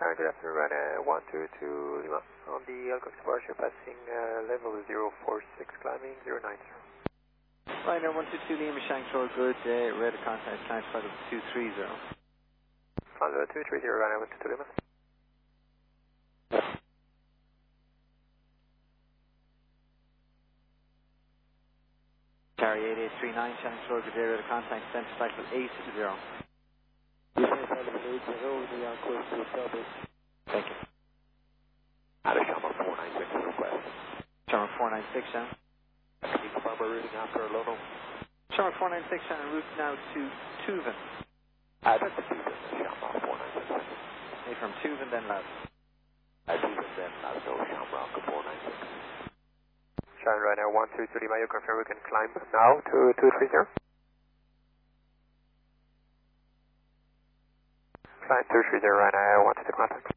Sharon, good afternoon, Ryanair 122 Lima. On the Alcox departure, passing level 046, climbing 090. Ryanair 122 Lima, Shanghai, good, radar contact, climb flight of 230. On the 230, Ryanair 122 Lima. Carry 8839, Shanghai, good, radar contact, center flight of 80. Thank you. Out of Shamrock 496 request. Shamrock 496, Shannon. Can you confirm our routing after Lono? Shamrock 496, Shannon, route now to Tuvan. That's Tuvan, Shamrock 496. Okay, from Tuvan, then Loud. Tuvan, then Loud, so Shamrock 496. Sharon, Ryanair 122 Lima, you confirm we can climb now to 230? Climb 230, Ryanair 122 contact.